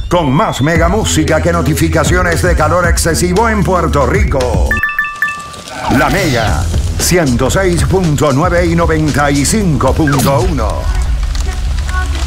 con más mega música que notificaciones de calor excesivo en Puerto Rico. La Mega 106.9 y 95.1.